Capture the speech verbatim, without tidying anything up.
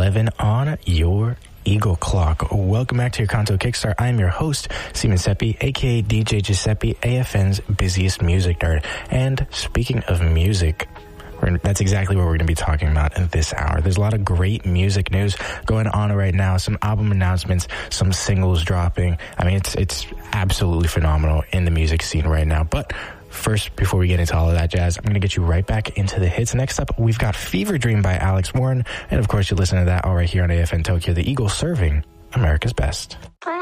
eleven on your Eagle Clock. Welcome back to your Kanto Kickstart. I'm your host, Seaman Seppi, aka D J Giuseppe, A F N's busiest music nerd. And speaking of music, we're, that's exactly what we're going to be talking about in this hour. There's a lot of great music news going on right now. Some album announcements, some singles dropping. I mean, it's it's absolutely phenomenal in the music scene right now. But first, before we get into all of that jazz, I'm going to get you right back into the hits. Next up, we've got Fever Dream by Alex Warren. And of course, you listen to that all right here on A F N Tokyo, the Eagle serving America's best.